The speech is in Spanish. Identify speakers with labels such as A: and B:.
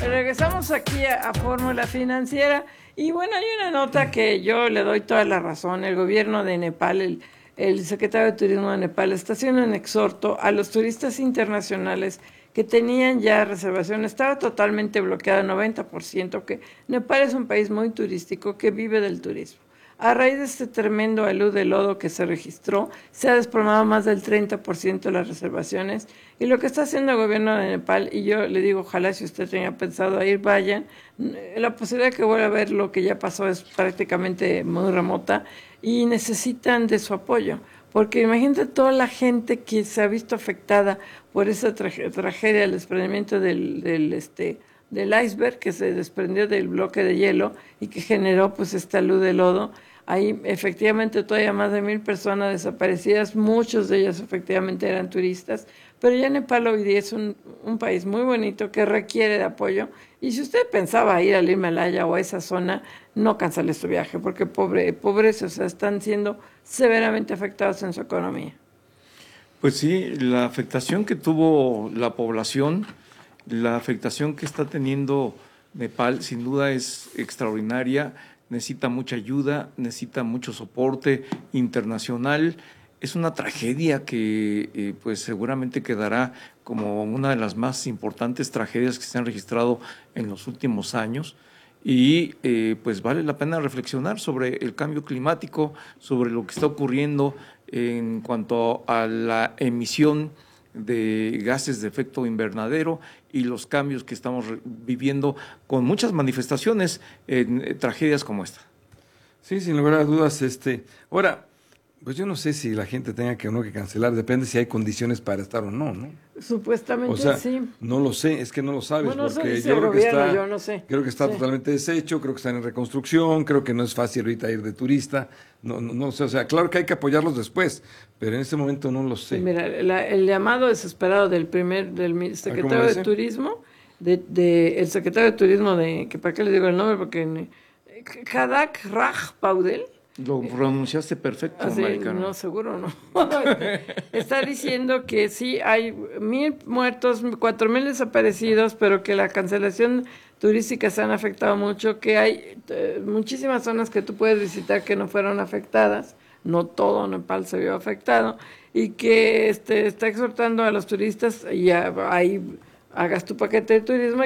A: Regresamos aquí a Fórmula Financiera y bueno, hay una nota que yo le doy toda la razón. El gobierno de Nepal, el secretario de Turismo de Nepal está haciendo un exhorto a los turistas internacionales que tenían ya reservación. Estaba totalmente bloqueado, 90%, que Nepal es un país muy turístico que vive del turismo. A raíz de este tremendo alud de lodo que se registró, se ha desplomado más del 30% de las reservaciones. Y lo que está haciendo el gobierno de Nepal, y yo le digo, ojalá si usted tenía pensado ir, vayan. La posibilidad de que vuelva a ver lo que ya pasó es prácticamente muy remota y necesitan de su apoyo. Porque imagínate toda la gente que se ha visto afectada por esa tragedia, el desprendimiento del iceberg que se desprendió del bloque de hielo y que generó pues esta luz de lodo. Hay efectivamente todavía más de 1,000 personas desaparecidas, muchos de ellos efectivamente eran turistas, pero ya Nepal hoy día es un país muy bonito que requiere de apoyo. Y si usted pensaba ir al Himalaya o a esa zona, no cancele su viaje, porque pobres, o sea, están siendo severamente afectados en su economía.
B: Pues sí, la afectación que tuvo la población, la afectación que está teniendo Nepal, sin duda es extraordinaria. Necesita mucha ayuda, necesita mucho soporte internacional. Es una tragedia que pues seguramente quedará como una de las más importantes tragedias que se han registrado en los últimos años. Y pues vale la pena reflexionar sobre el cambio climático, sobre lo que está ocurriendo en cuanto a la emisión de gases de efecto invernadero y los cambios que estamos viviendo con muchas manifestaciones en tragedias como esta.
C: Sí, sin lugar a dudas. Ahora, pues yo no sé si la gente tenga que o no que cancelar, depende si hay condiciones para estar o no, ¿no?
A: Supuestamente
C: o sea,
A: sí.
C: No lo sé, es que no lo sabes,
A: Bueno,
C: porque
A: yo no sé.
C: creo que está
A: Sí.
C: totalmente deshecho, creo que están en reconstrucción, creo que no es fácil ahorita ir de turista, no sé, o sea, claro que hay que apoyarlos después, pero en este momento no lo sé.
A: Sí, mira, el llamado desesperado del secretario de Turismo, el secretario de Turismo que para qué le digo el nombre, porque Kadak Raj Paudel.
B: Lo pronunciaste perfecto,
A: Así,
B: americano.
A: no, seguro no. Está diciendo que sí hay 1,000 muertos, 4,000 desaparecidos, pero que la cancelación turística se han afectado mucho, que hay muchísimas zonas que tú puedes visitar que no fueron afectadas, no todo Nepal se vio afectado, y que está exhortando a los turistas y ahí hagas tu paquete de turismo